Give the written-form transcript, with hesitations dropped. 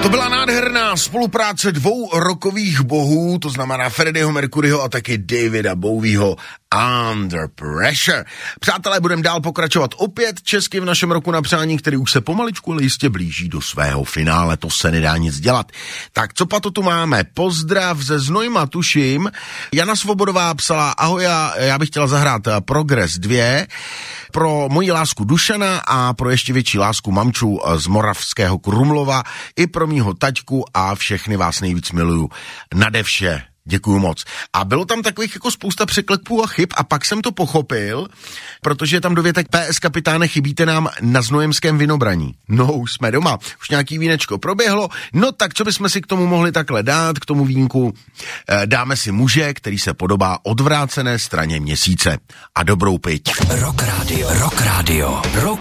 To byla nádherná spolupráce dvou rockových bohů, to znamená Freddieho Mercuryho a taky Davida Bowieho, Under Pressure. Přátelé, budeme dál pokračovat opět česky v našem roku na přání, který už se pomaličku, ale jistě blíží do svého finále, to se nedá nic dělat. Tak co pa to tu máme? Pozdrav ze Znojma, tuším. Jana Svobodová psala: ahoj, já bych chtěla zahrát Progress 2 pro moji lásku Dušana a pro ještě větší lásku mamčů z Moravského Krumlova, i pro mýho taťku a všechny vás nejvíc miluju. Nade vše. Děkuju moc. A bylo tam takových jako spousta překlepů a chyb a pak jsem to pochopil, protože je tam dovětek: PS kapitáne, chybíte nám na znojemském vinobraní. No, už jsme doma, už nějaký vínečko proběhlo, no tak co bychom si k tomu mohli takhle dát, k tomu vínku? Dáme si muže, který se podobá odvrácené straně měsíce. A dobrou piť. Rock Radio.